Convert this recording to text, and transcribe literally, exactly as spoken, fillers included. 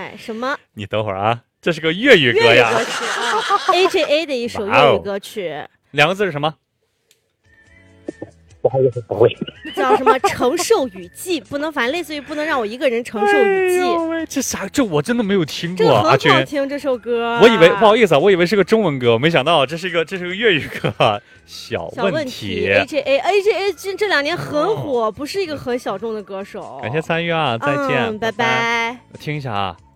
哎，什么？ 你等会儿啊，这是个粤语歌呀。 粤语歌曲啊 ，A J A 的一首粤语歌曲。 两个字是什么？ 不好意思，不会。 叫什么承受雨季？不能，反正类似于不能让我一个人承受雨季。 哎、这啥？这我真的没有听过。 阿这个很好听，这首歌。 我以为不好意思啊，我以为是个中文歌，没想到这是一个这是个粤语歌。小问题 ，A J A A J A 这这两年很火，哦、不是一个很小众的歌手。 感谢参与啊，再见， 嗯、拜拜。 听一下啊。